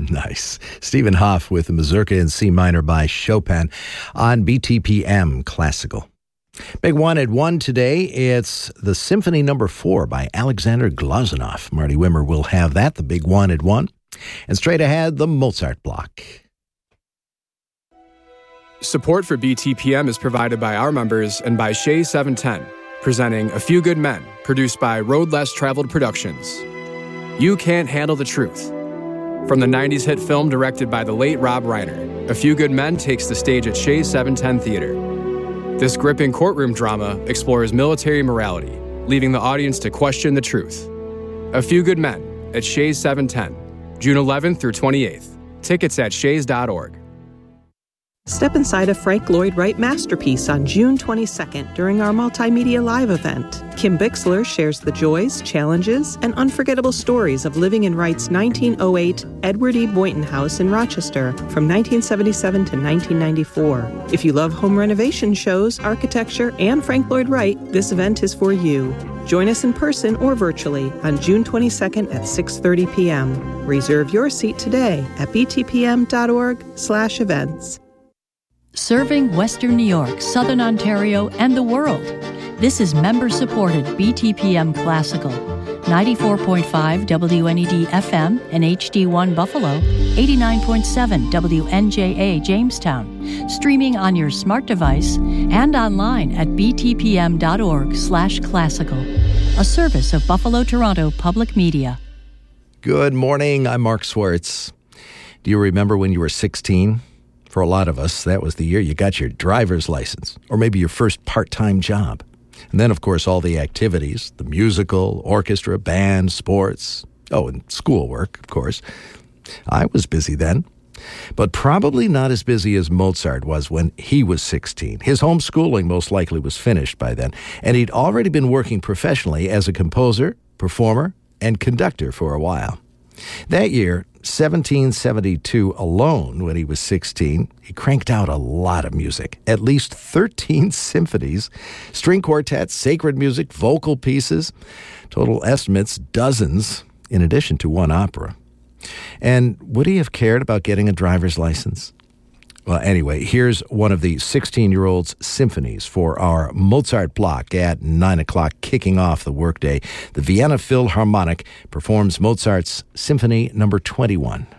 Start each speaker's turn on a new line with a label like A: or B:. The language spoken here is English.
A: Nice. Stephen Hoff with the Mazurka in C minor by Chopin on BTPM Classical. Big one at 1 today. It's the Symphony No. 4 by Alexander Glazunov. Marty Wimmer will have that, the big one at 1. And straight ahead, the Mozart block.
B: Support for BTPM is provided by our members and by Shea 710, presenting A Few Good Men, produced by Road Less Traveled Productions. You Can't Handle the Truth. From the 90s hit film directed by the late Rob Reiner, A Few Good Men takes the stage at Shea 710 Theater. This gripping courtroom drama explores military morality, leaving the audience to question the truth. A Few Good Men at Shea 710, June 11th through 28th. Tickets at shays.org.
C: Step inside a Frank Lloyd Wright masterpiece on June 22nd during our Multimedia Live event. Kim Bixler shares the joys, challenges, and unforgettable stories of living in Wright's 1908 Edward E. Boynton House in Rochester from 1977 to 1994. If you love home renovation shows, architecture, and Frank Lloyd Wright, this event is for you. Join us in person or virtually on June 22nd at 6:30 p.m. Reserve your seat today at btpm.org/events.
D: Serving Western New York, Southern Ontario, and the world. This is member-supported BTPM Classical. 94.5 WNED FM and HD1 Buffalo, 89.7 WNJA Jamestown. Streaming on your smart device and online at btpm.org/classical. A service of Buffalo Toronto Public Media.
A: Good morning, I'm Mark Swartz. Do you remember when you were 16? For a lot of us, that was the year you got your driver's license, or maybe your first part-time job. And then, of course, all the activities, the musical, orchestra, band, sports, and schoolwork, of course. I was busy then, but probably not as busy as Mozart was when he was 16. His homeschooling most likely was finished by then, and he'd already been working professionally as a composer, performer, and conductor for a while. That year, 1772 alone, when he was 16, he cranked out a lot of music, at least 13 symphonies, string quartets, sacred music, vocal pieces, total estimates, dozens, in addition to one opera. And would he have cared about getting a driver's license? Well, anyway, here's one of the 16-year-old's symphonies for our Mozart block at 9 o'clock, kicking off the workday. The Vienna Philharmonic performs Mozart's Symphony No. 21.